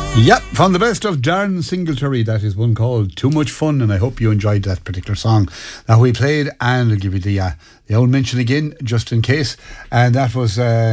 Yep, from the best of Darren Singletary, that is one called Too Much Fun, and I hope you enjoyed that particular song that we played. And I'll give you the old mention again, just in case. And that was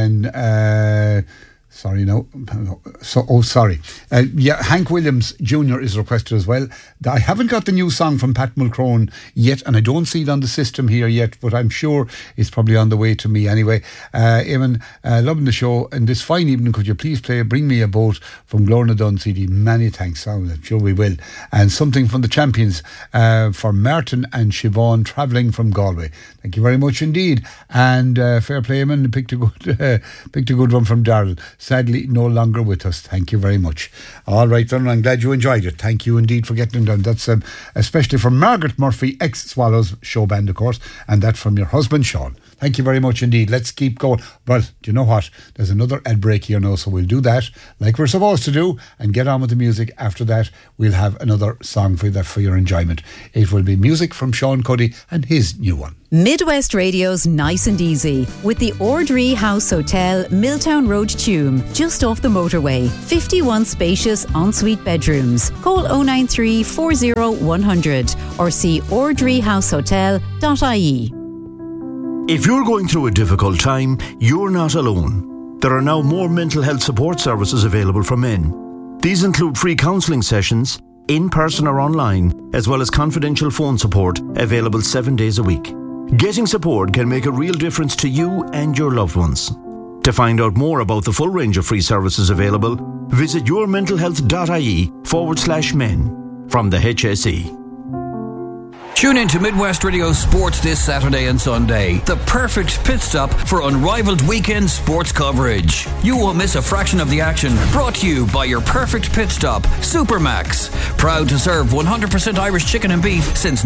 Hank Williams Jr. is requested as well. I haven't got the new song from Pat Mulcrone yet, and I don't see it on the system here yet, but I'm sure it's probably on the way to me anyway. Eamon, loving the show, and this fine evening, could you please play Bring Me a Boat from Glorna Dunn CD? Many thanks, I'm sure we will. And something from the Champions for Martin and Siobhan travelling from Galway. Thank you very much indeed. And fair play, Eamon, picked a good one from Darrell. Sadly, no longer with us. Thank you very much. All right, then, I'm glad you enjoyed it. Thank you indeed for getting them done. That's especially from Margaret Murphy, ex-Swallows show band, of course, and that from your husband, Sean. Thank you very much indeed. Let's keep going. Well, do you know what? There's another ad break here now, so we'll do that like we're supposed to do and get on with the music. After that, we'll have another song for your enjoyment. It will be music from Sean Cuddy and his new one. Midwest Radio's Nice and Easy with the Ordree House Hotel, Milltown Road, Tuam, just off the motorway. 51 spacious ensuite bedrooms. Call 093 40 100 or see ordreehousehotel.ie. If you're going through a difficult time, you're not alone. There are now more mental health support services available for men. These include free counselling sessions, in person or online, as well as confidential phone support available 7 days a week. Getting support can make a real difference to you and your loved ones. To find out more about the full range of free services available, visit yourmentalhealth.ie/men from the HSE. Tune in to Midwest Radio Sports this Saturday and Sunday. The perfect pit stop for unrivaled weekend sports coverage. You won't miss a fraction of the action. Brought to you by your perfect pit stop, Supermax. Proud to serve 100% Irish chicken and beef since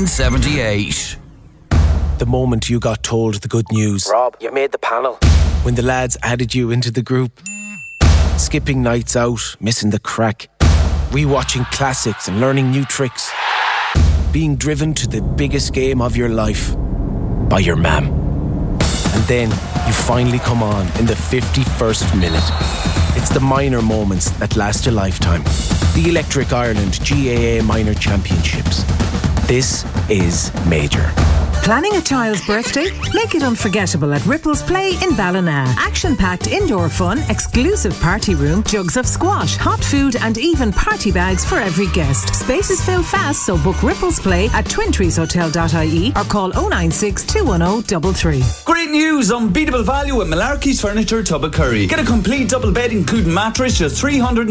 1978. The moment you got told the good news. Rob, you made the panel. When the lads added you into the group. Skipping nights out, missing the crack. Rewatching classics and learning new tricks. Being driven to the biggest game of your life by your mam. And then you finally come on in the 51st minute. It's the minor moments that last a lifetime. The Electric Ireland GAA Minor Championships. This is major. Planning a child's birthday? Make it unforgettable at Ripples Play in Ballina. Action-packed indoor fun, exclusive party room, jugs of squash, hot food and even party bags for every guest. Spaces fill fast, so book Ripples Play at twintreeshotel.ie or call 096 210 33. Great news! Unbeatable value at Malarkey's Furniture Tubbercurry. Get a complete double bed including mattress just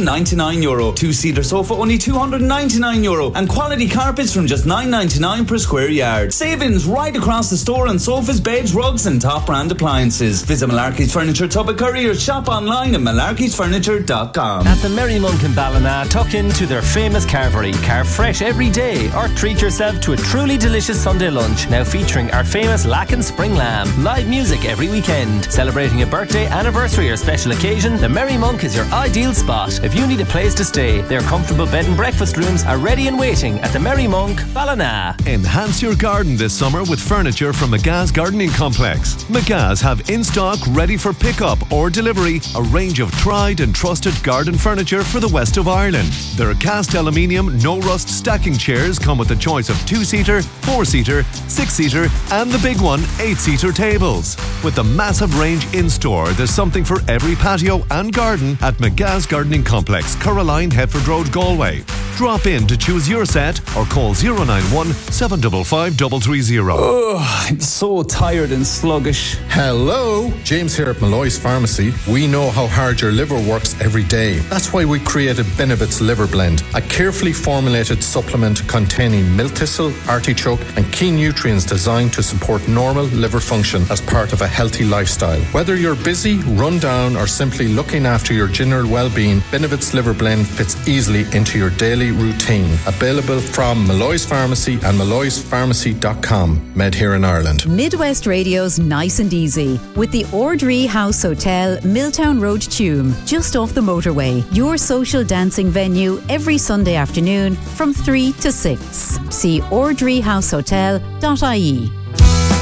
€399. Two-seater sofa only €299 and quality carpets from just $9.99 per square yard. Savings right across the store on sofas, beds, rugs and top brand appliances. Visit Malarkey's Furniture Tubbercurry or shop online at malarkeysfurniture.com. At the Merry Monk in Ballina, tuck into their famous carvery. Carve fresh every day or treat yourself to a truly delicious Sunday lunch, now featuring our famous Lacken Spring Lamb. Live music every weekend. Celebrating a birthday, anniversary or special occasion, the Merry Monk is your ideal spot. If you need a place to stay, their comfortable bed and breakfast rooms are ready and waiting at the Merry Monk, Ballina. Enhance your garden this summer with furniture from McGah's Gardening Complex. McGah's have in stock, ready for pickup or delivery, a range of tried and trusted garden furniture for the west of Ireland. Their cast aluminium, no rust stacking chairs come with a choice of 2-seater, 4-seater, 6-seater and the big one, 8-seater tables. With the massive range in store, there's something for every patio and garden at McGah's Gardening Complex, Coraline, Headford Road, Galway. Drop in to choose your set or call 091 755 330. Oh, I'm so tired and sluggish. Hello, James here at Malloy's Pharmacy. We know how hard your liver works every day. That's why we created Benevit's Liver Blend, a carefully formulated supplement containing milk thistle, artichoke and key nutrients designed to support normal liver function as part of a healthy lifestyle. Whether you're busy, run down or simply looking after your general well-being, Benevit's Liver Blend fits easily into your daily routine. Available from Malloy's Pharmacy and malloyspharmacy.com. Made here in Ireland. Midwest Radio's Nice and Easy with the Ordree House Hotel, Milltown Road, Tuam, just off the motorway. Your social dancing venue every Sunday afternoon from 3 to 6. See ordreehousehotel.ie.